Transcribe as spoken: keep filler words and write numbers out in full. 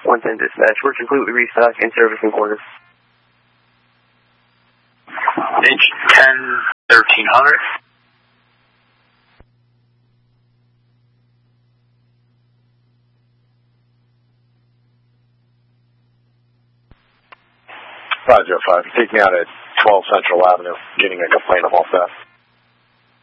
one ten dispatch. We're completely restocked in servicing quarters. H ten thirteen hundred. five oh five, take me out at twelve Central Avenue, getting a complaint of all theft.